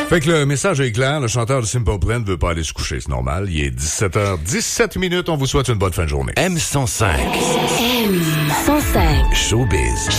Fait que le message est clair, le chanteur de Simple Plan ne veut pas aller se coucher, c'est normal. Il est 17h17, on vous souhaite une bonne fin de journée. M105. M105. Showbiz.